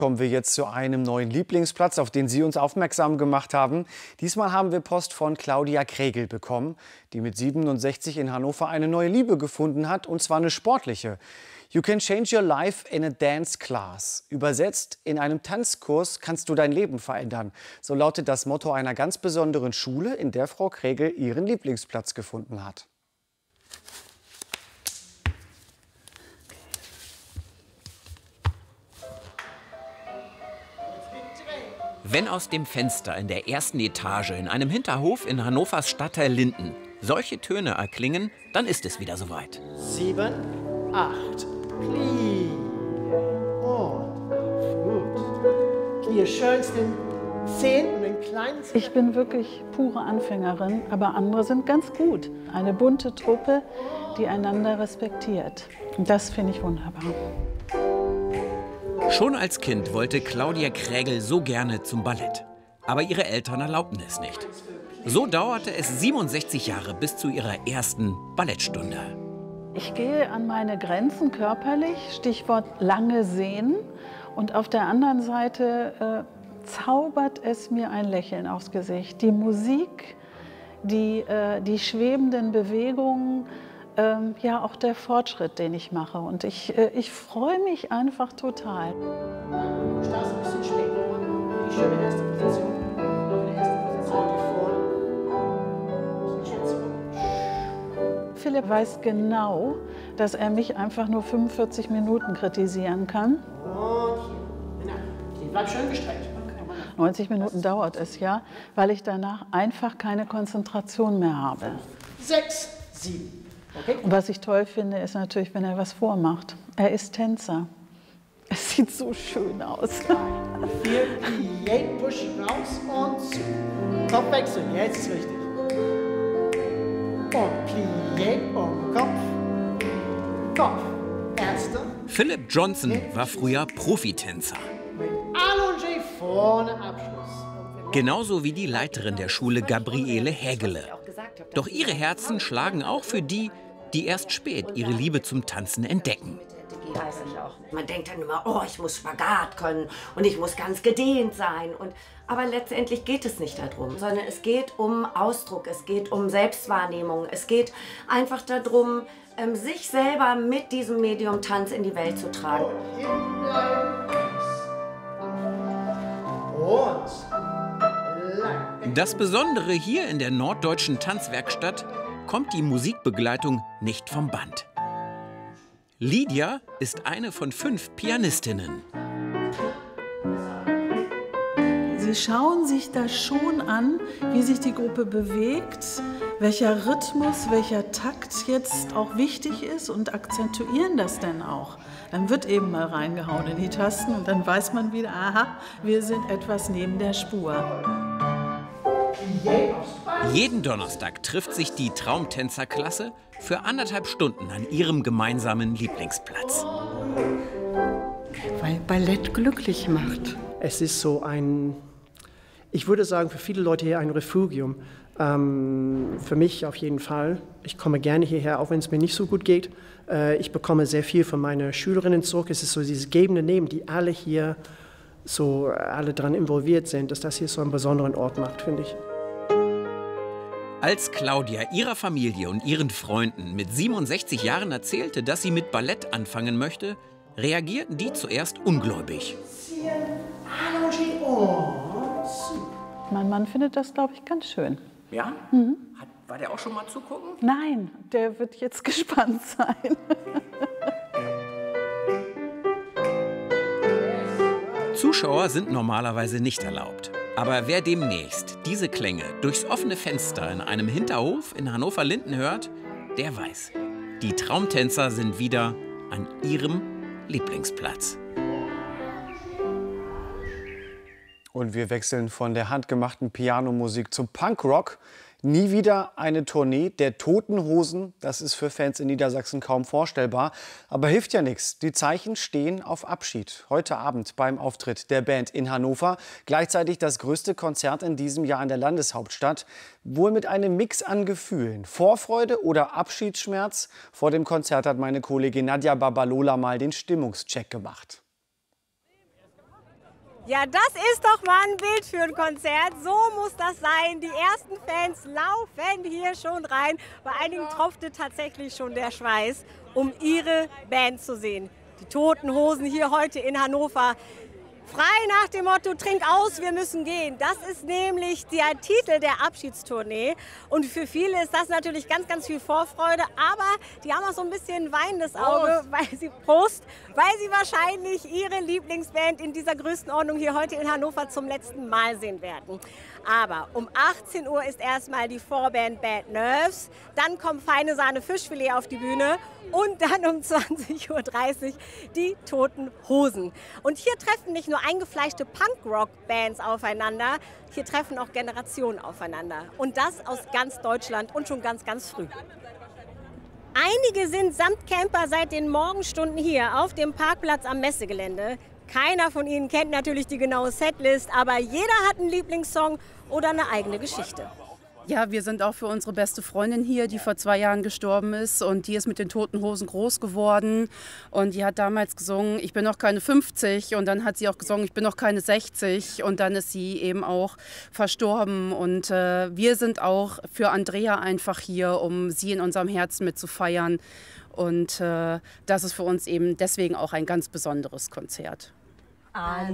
Kommen wir jetzt zu einem neuen Lieblingsplatz, auf den Sie uns aufmerksam gemacht haben. Diesmal haben wir Post von Claudia Kregel bekommen, die mit 67 in Hannover eine neue Liebe gefunden hat, und zwar eine sportliche. You can change your life in a dance class. Übersetzt, in einem Tanzkurs kannst du dein Leben verändern. So lautet das Motto einer ganz besonderen Schule, in der Frau Kregel ihren Lieblingsplatz gefunden hat. Wenn aus dem Fenster in der ersten Etage in einem Hinterhof in Hannovers Stadtteil Linden solche Töne erklingen, dann ist es wieder soweit. 7, 8, Knie. Und gut. Knie schön den 10 und den kleinen. Ich bin wirklich pure Anfängerin, aber andere sind ganz gut. Eine bunte Truppe, die einander respektiert. Und das finde ich wunderbar. Schon als Kind wollte Claudia Kregel so gerne zum Ballett. Aber ihre Eltern erlaubten es nicht. So dauerte es 67 Jahre bis zu ihrer ersten Ballettstunde. Ich gehe an meine Grenzen körperlich, Stichwort lange Sehnen. Und auf der anderen Seite zaubert es mir ein Lächeln aufs Gesicht. Die Musik, die schwebenden Bewegungen, ja, auch der Fortschritt, den ich mache. Und ich freue mich einfach total. Du startest ein bisschen spät. Die schöne erste Position. Die erste Position, die vorne. Philipp weiß genau, dass er mich einfach nur 45 Minuten kritisieren kann. Und hier. Die bleibt schön gestreckt. 90 Minuten dauert es ja, weil ich danach einfach keine Konzentration mehr habe. 6, 7. Okay. Und was ich toll finde, ist natürlich, wenn er was vormacht. Er ist Tänzer. Es sieht so schön aus. 4, Plié, Push raus und zu. Kopfwechsel, jetzt ist richtig. Und Plié, und Kopf. Kopf. Erster. Philip Johnson war früher Profitänzer. Mit Allongé vorne Abschluss. Genauso wie die Leiterin der Schule, Gabriele Hägele. Doch ihre Herzen schlagen auch für die, die erst spät ihre Liebe zum Tanzen entdecken. Man denkt dann immer, oh, ich muss Spagat können und ich muss ganz gedehnt sein. Aber letztendlich geht es nicht darum, sondern es geht um Ausdruck, es geht um Selbstwahrnehmung. Es geht einfach darum, sich selber mit diesem Medium Tanz in die Welt zu tragen. Das Besondere hier in der Norddeutschen Tanzwerkstatt: kommt die Musikbegleitung nicht vom Band. Lydia ist eine von 5 Pianistinnen. Sie schauen sich da schon an, wie sich die Gruppe bewegt, welcher Rhythmus, welcher Takt jetzt auch wichtig ist, und akzentuieren das dann auch. Dann wird eben mal reingehauen in die Tasten und dann weiß man wieder, aha, wir sind etwas neben der Spur. Jeden Donnerstag trifft sich die Traumtänzerklasse für 1,5 Stunden an ihrem gemeinsamen Lieblingsplatz. Weil Ballett glücklich macht. Es ist so ein, ich würde sagen, für viele Leute hier ein Refugium. Für mich auf jeden Fall. Ich komme gerne hierher, auch wenn es mir nicht so gut geht. Ich bekomme sehr viel von meinen Schülerinnen zurück. Es ist so dieses Gebende Nehmen, die alle hier so alle daran involviert sind, dass das hier so einen besonderen Ort macht, finde ich. Als Claudia ihrer Familie und ihren Freunden mit 67 Jahren erzählte, dass sie mit Ballett anfangen möchte, reagierten die zuerst ungläubig. Mein Mann findet das, glaube ich, ganz schön. Ja? War der auch schon mal zugucken? Nein, der wird jetzt gespannt sein. Zuschauer sind normalerweise nicht erlaubt. Aber wer demnächst diese Klänge durchs offene Fenster in einem Hinterhof in Hannover-Linden hört, der weiß, die Traumtänzer sind wieder an ihrem Lieblingsplatz. Und wir wechseln von der handgemachten Pianomusik zum Punkrock. Nie wieder eine Tournee der Toten Hosen. Das ist für Fans in Niedersachsen kaum vorstellbar. Aber hilft ja nichts. Die Zeichen stehen auf Abschied. Heute Abend beim Auftritt der Band in Hannover. Gleichzeitig das größte Konzert in diesem Jahr in der Landeshauptstadt. Wohl mit einem Mix an Gefühlen. Vorfreude oder Abschiedsschmerz? Vor dem Konzert hat meine Kollegin Nadja Babalola mal den Stimmungscheck gemacht. Ja, das ist doch mal ein Bild für ein Konzert. So muss das sein. Die ersten Fans laufen hier schon rein. Bei einigen tropfte tatsächlich schon der Schweiß, um ihre Band zu sehen. Die Toten Hosen hier heute in Hannover. Frei nach dem Motto, trink aus, wir müssen gehen. Das ist nämlich der Titel der Abschiedstournee. Und für viele ist das natürlich ganz, ganz viel Vorfreude. Aber die haben auch so ein bisschen weinendes Auge, weil sie wahrscheinlich ihre Lieblingsband in dieser Größenordnung hier heute in Hannover zum letzten Mal sehen werden. Aber um 18 Uhr ist erstmal die Vorband Bad Nerves. Dann kommt Feine Sahne Fischfilet auf die Bühne. Und dann um 20:30 Uhr die Toten Hosen. Und hier treffen nicht nur eingefleischte Punk-Rock-Bands aufeinander, hier treffen auch Generationen aufeinander. Und das aus ganz Deutschland und schon ganz, ganz früh. Einige sind samt Camper seit den Morgenstunden hier auf dem Parkplatz am Messegelände. Keiner von ihnen kennt natürlich die genaue Setlist, aber jeder hat einen Lieblingssong oder eine eigene Geschichte. Ja, wir sind auch für unsere beste Freundin hier, die vor 2 Jahren gestorben ist, und die ist mit den Toten Hosen groß geworden, und die hat damals gesungen, ich bin noch keine 50, und dann hat sie auch gesungen, ich bin noch keine 60, und dann ist sie eben auch verstorben, und wir sind auch für Andrea einfach hier, um sie in unserem Herzen mit zu feiern, und das ist für uns eben deswegen auch ein ganz besonderes Konzert.